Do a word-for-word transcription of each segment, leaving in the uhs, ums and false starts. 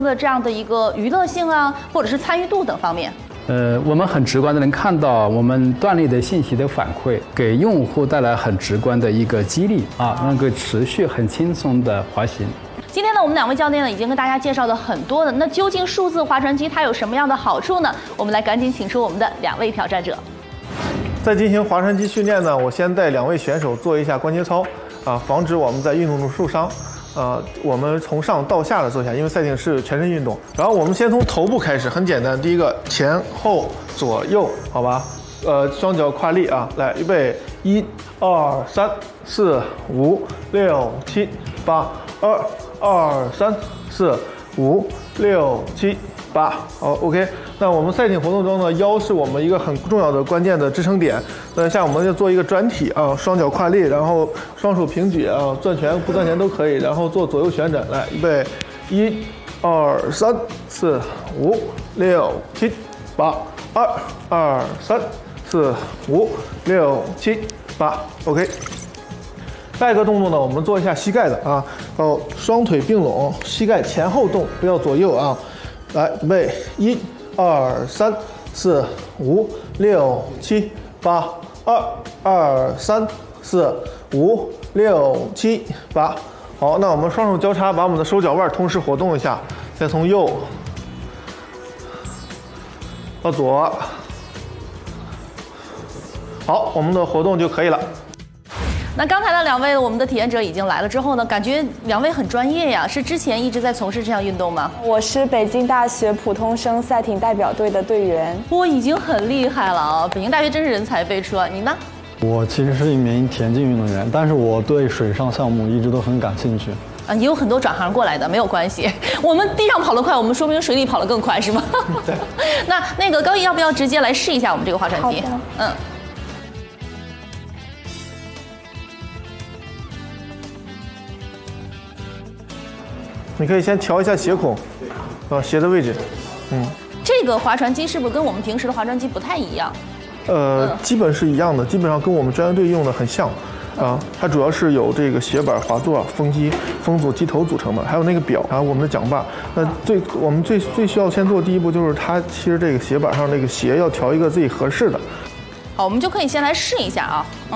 的这样的一个娱乐性啊，或者是参与度等方面？ 呃，我们很直观的能看到我们锻炼的信息的反馈，给用户带来很直观的一个激励啊，能够持续很轻松的滑行。 今天呢，我们两位教练呢已经跟大家介绍了很多的，那究竟数字划船机它有什么样的好处呢？我们来赶紧请出我们的两位挑战者。 在进行划船机训练呢，我先带两位选手做一下关节操啊，防止我们在运动中受伤。呃，我们从上到下的做一下，因为赛艇是全身运动。然后我们先从头部开始，很简单，第一个前后左右，好吧？呃，双脚跨立啊，来，预备，一、二、三、四、五、六、七、八，二、二、三、四、五、六、七、八，好 ，OK。那我们赛艇活动中呢，腰是我们一个很重要的关键的支撑点。那像我们就做一个转体啊，双脚跨立，然后双手平举啊，攥拳不攥拳都可以，然后做左右旋转。来，预备，一、二、三、四、五、六、七、八，二、二、三、四、五、六、七、八 ，OK。下一个动作呢，我们做一下膝盖的啊，哦，双腿并拢，膝盖前后动，不要左右啊。来，准备，一、二、三、四、五、六、七、八，二、二、三、四、五、六、七、八。好，那我们双手交叉，把我们的手脚腕同时活动一下，再从右到左。好，我们的活动就可以了。 那刚才的两位我们的体验者已经来了之后呢，感觉两位很专业呀，是之前一直在从事这项运动吗？ 我是北京大学普通生赛艇代表队的队员， 我已经很厉害了啊！北京大学真是人才辈出啊！你呢？ 我其实是一名田径运动员，但是我对水上项目一直都很感兴趣。 啊，也有很多转行过来的，没有关系。我们地上跑得快，我们说明水里跑得更快，是吗？ 对。 那那个高毅要不要直接来试一下我们这个划船机？嗯。 你可以先调一下鞋孔，啊，鞋的位置，嗯。 这个划船机是不是跟我们平时的划船机不太一样？ 呃，嗯、基本是一样的，基本上跟我们专业队用的很像，啊，它主要是有这个斜板、滑座、风机、风阻、机头组成的，还有那个表，还有我们的桨把。那最我们最最需要先做第一步就是它其实这个斜板上那个鞋要调一个自己合适的。 好，我们就可以先来试一下啊，嗯。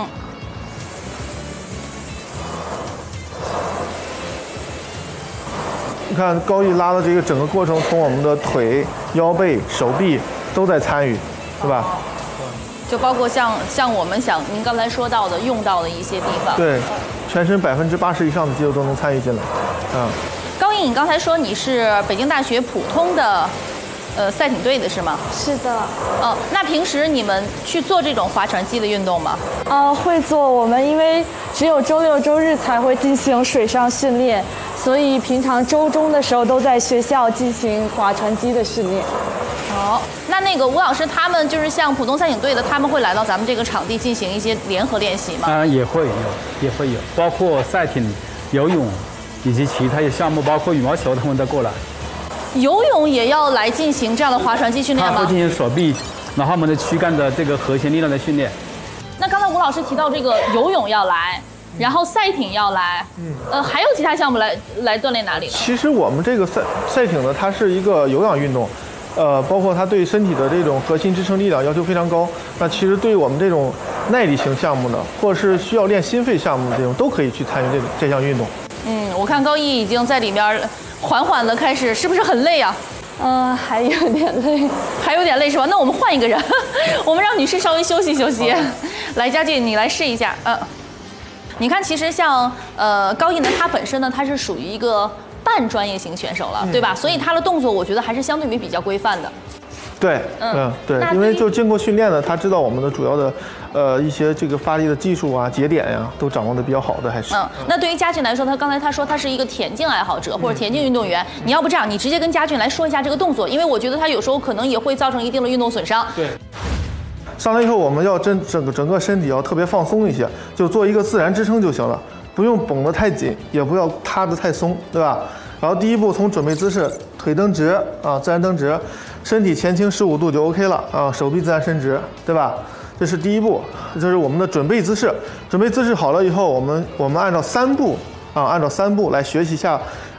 你看高毅拉的这个整个过程，从我们的腿、腰背、手臂都在参与，对吧？ 就包括像像我们想您刚才说到的用到的一些地方。 对，全身百分之八十以上的肌肉都能参与进来。啊， 高毅，你刚才说你是北京大学普通的，呃，赛艇队的是吗？ 是的。 哦，那平时你们去做这种划船机的运动吗？ 呃，会做。我们因为只有周六周日才会进行水上训练。所以平常周中的时候都在学校进行划船机的训练。 好，那那个吴老师他们就是像普通赛艇队的，他们会来到咱们这个场地进行一些联合练习吗？ 当然也会有，也会有，包括赛艇、游泳以及其他的项目，包括羽毛球，他们都过来。 游泳也要来进行这样的划船机训练吗？ 他会进行手臂，然后我们的躯干的这个核心力量的训练。 那刚才吴老师提到这个游泳要来。然后赛艇要来，嗯，呃，还有其他项目来来锻炼哪里呢？ 其实我们这个赛赛艇呢，它是一个有氧运动，呃，包括它对身体的这种核心支撑力量要求非常高。那其实对于我们这种耐力型项目呢，或者是需要练心肺项目的这种，都可以去参与这这项运动。 嗯，我看高毅已经在里面缓缓的开始，是不是很累啊？ 嗯、呃，还有点累， 还有点累是吧？那我们换一个人，我们让女士稍微休息休息。来，佳俊，你来试一下，嗯。你看，其实像呃高毅呢，他本身呢，他是属于一个半专业型选手了，嗯、对吧？所以他的动作，我觉得还是相对于比较规范的。 对，嗯，嗯对，因为就经过训练呢，他知道我们的主要的，呃，一些这个发力的技术啊、节点呀，都掌握的比较好的，还是。 嗯，那对于佳俊来说，他刚才他说他是一个田径爱好者或者田径运动员，嗯、你要不这样，你直接跟佳俊来说一下这个动作，因为我觉得他有时候可能也会造成一定的运动损伤。 对。上来以后，我们要整整个整个身体要特别放松一些，就做一个自然支撑就行了，不用绷得太紧，也不要塌得太松，对吧？然后第一步从准备姿势，腿蹬直啊，自然蹬直，身体前倾十五度就 OK 了啊，手臂自然伸直，对吧？这是第一步，这是我们的准备姿势。准备姿势好了以后，我们我们按照三步啊，按照三步来学习一下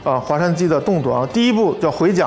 啊滑山机的动作啊。第一步叫回桨。